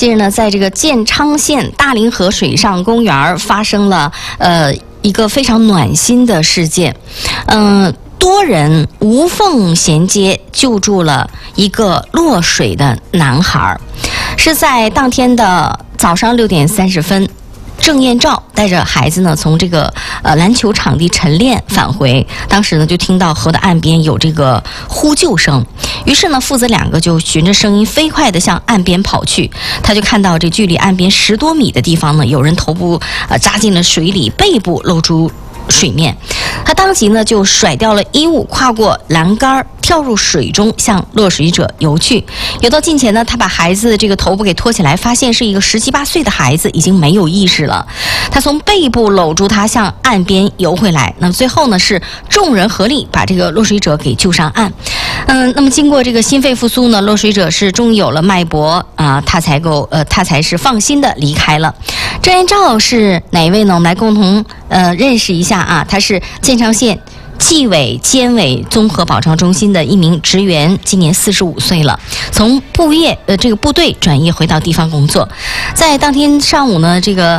近日呢，在这个建昌县大凌河水上公园发生了一个非常暖心的事件，多人无缝衔接救助了一个落水的男孩，是在当天的早上6点30分。郑艳照带着孩子呢，从这个篮球场地晨练返回，当时呢就听到河的岸边有这个呼救声，于是呢父子两个就循着声音飞快地向岸边跑去。他就看到这距离岸边10多米的地方呢，有人头部扎进了水里，背部露出水面。他当即呢就甩掉了衣物，跨过栏杆，跳入水中，向落水者游去。游到近前呢，他把孩子这个头部给托起来，发现是一个17、18岁的孩子，已经没有意识了。他从背部搂住他，向岸边游回来。那么最后呢，是众人合力把这个落水者给救上岸。那么经过这个心肺复苏呢，落水者是终于有了脉搏啊，他才是放心的离开了。郑艳照是哪一位呢？我们来共同认识一下啊，他是建昌县纪委监委综合保障中心的一名职员，今年45岁了，从部队转业回到地方工作。在当天上午呢，这个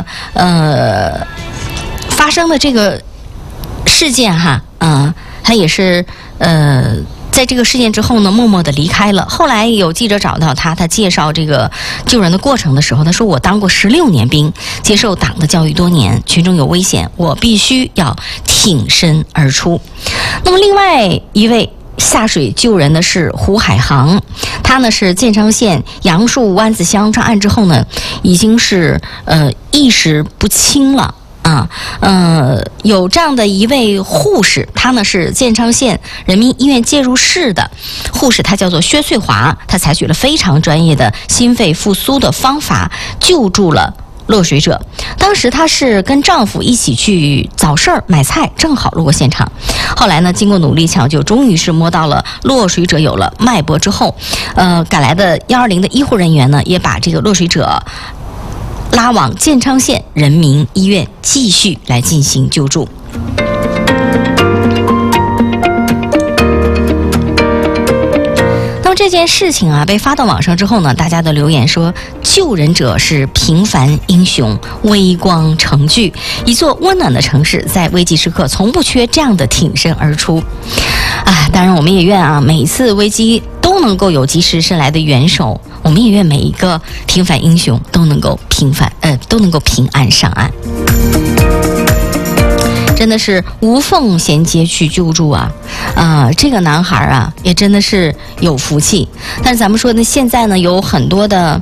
发生的这个事件哈，他也是在这个事件之后呢，默默地离开了。后来有记者找到他，他介绍这个救人的过程的时候，他说：“我当过16年兵，接受党的教育多年，群众有危险，我必须要挺身而出。”那么另外一位下水救人的是胡海航，他呢是建昌县杨树湾子乡上岸之后呢，已经是意识不清了。有这样的一位护士，她呢是建昌县人民医院介入室的护士，她叫做薛翠华，她采取了非常专业的心肺复苏的方法救助了落水者。当时她是跟丈夫一起去早市买菜，正好路过现场。后来呢，经过努力抢救，终于是摸到了落水者有了脉搏之后，赶来的120的医护人员呢，也把这个落水者拉往建昌县人民医院继续来进行救助。那么这件事情啊被发到网上之后呢，大家的留言说，救人者是平凡英雄，微光成炬。一座温暖的城市在危急时刻从不缺这样的挺身而出。当然我们也愿啊，每一次危机都能够有及时伸来的援手，我们也愿每一个平凡英雄都能够平安上岸。真的是无缝衔接去救助啊！这个男孩啊，也真的是有福气。但是咱们说呢，现在呢有很多的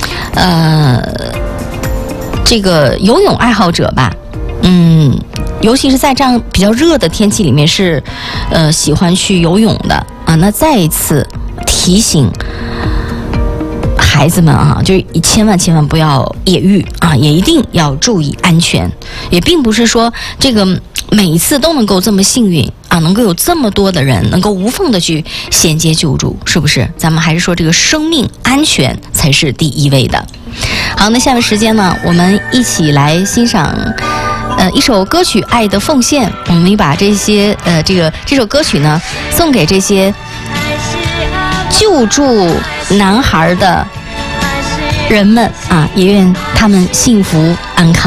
这个游泳爱好者吧，尤其是在这样比较热的天气里面是喜欢去游泳的啊。那再一次提醒孩子们啊，就千万不要野浴啊，也一定要注意安全。也并不是说这个每一次都能够这么幸运啊，能够有这么多的人能够无缝的去衔接救助，是不是？咱们还是说这个生命安全才是第一位的。好，那下面时间呢，我们一起来欣赏一首歌曲《爱的奉献》。我们也把这首歌曲呢送给这些救助男孩的人们啊，也愿他们幸福安康。